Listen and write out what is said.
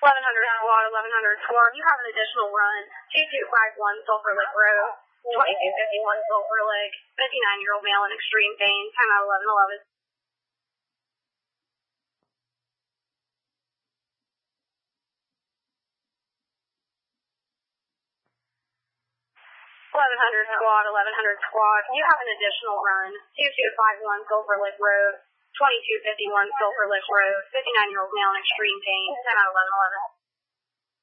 1100 squad, 1100 squad. You have an additional run. 2251 Sulphur Lake Road. 2251 Sulphur Lake. 59-year-old male in extreme pain. Time out 1111. 1100 squad, 1100 squad. You have an additional run. 2251 Sulphur Lake Road. 2251 Sulphur Lake Road. 59-year-old male in extreme pain. Time out 1111.